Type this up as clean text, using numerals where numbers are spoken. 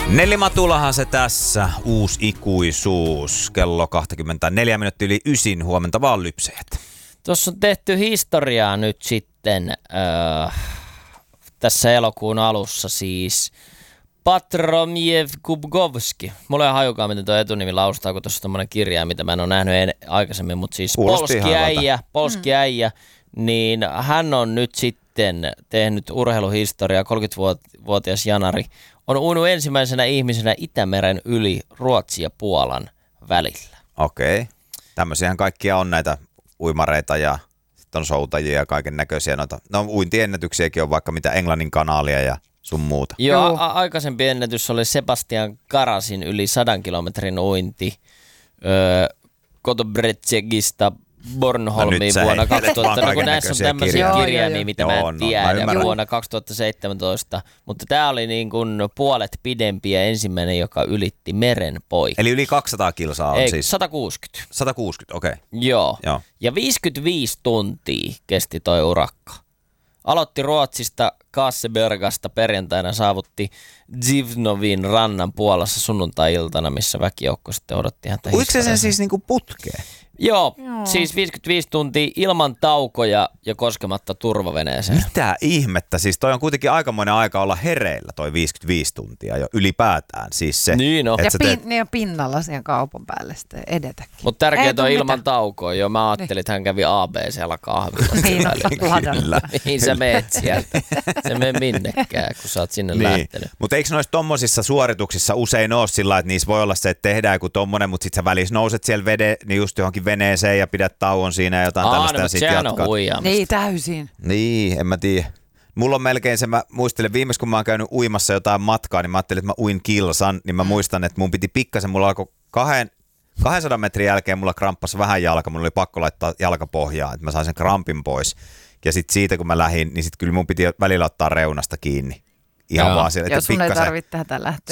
Nelli Matulahan se tässä, uusi ikuisuus, kello 24 minuuttia yli 9, huomenta vaan lypsejät. Tuossa on tehty historiaa nyt sitten tässä elokuun alussa siis Patromiev Kubkovski. Mulla ei ole hajukaan, miten tuo etunimi laustaa, kun tuossa on tommoinen kirja, mitä mä en ole nähnyt aikaisemmin, mutta siis polski äijä, niin hän on nyt sitten tehnyt urheiluhistoriaa, 30-vuotias janari. On uinut ensimmäisenä ihmisenä Itämeren yli Ruotsin ja Puolan välillä. Okei. Tämmöisiähän kaikkia on näitä uimareita ja sitten on soutajia ja kaiken näköisiä noita. No uintiennätyksiäkin on vaikka mitä Englannin kanaalia ja sun muuta. Joo, aikaisempi ennätys oli Sebastian Karasin yli 100 kilometrin uinti Kotobretsegista Bornholmiin vuonna 2000. Kun näissä on tämmöisiä kirjaimia, mitä mä en tiedä, vuonna 2017. Mutta tämä oli niin kuin puolet pidempi ja ensimmäinen, joka ylitti meren poikki. Eli yli 200 kilsaa on siis? 160. 160, okei. Joo. Ja 55 tuntia kesti toi urakka. Aloitti Ruotsista Kassebergasta perjantaina, saavutti Zivnovin rannan Puolassa sunnuntai-iltana, missä väkijoukko sitten odotti häntä. Uiko se sen siis niinku putkeen? Joo, siis 55 tuntia ilman taukoja ja koskematta turvaveneeseen. Mitä ihmettä? Siis toi on kuitenkin aikamoinen aika olla hereillä toi 55 tuntia jo ylipäätään. Siis se, niin on. Ja ne on pinnalla siihen kaupan päälle sitten edetäkin. Mutta tärkeää on ilman taukoa. Jo, mä ajattelin, että hän kävi ABC:llä kahvilla. Kyllä. Mihin sä meet sieltä? Se mene minnekään, kun sä oot sinne lähtenyt. Mutta eikö noissa tommosissa suorituksissa usein ole sillä, että niissä voi olla se, että tehdään joku tommonen, mutta sit sä välissä nouset siellä niin just johonkin veneeseen ja pidät tauon siinä ja jotain tällaista ja sitten jatkat. Niin, täysin. Niin, en mä tiedä. Mulla on melkein se, mä muistelen viimeis kun mä oon käynyt uimassa jotain matkaa, niin mä ajattelin, että mä uin kilsan, niin mä muistan, että mun piti pikkasen, mulla alkoi 200 metrin jälkeen mulla kramppasi vähän jalka, mulla oli pakko laittaa jalkapohjaa, että mä sain sen krampin pois. Ja sitten siitä kun mä lähdin, niin sitten kyllä mun piti välillä ottaa reunasta kiinni. Ihan vaan siellä, että sun ei tarvitse tätä lähteä